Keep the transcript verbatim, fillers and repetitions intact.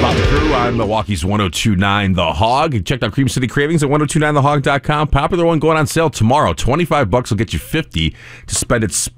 Bob Crew on Milwaukee's one oh two point nine The Hog. Check out Cream City Cravings at ten twenty-nine the hog dot com. Popular one going on sale tomorrow. twenty-five bucks will get you fifty to spend at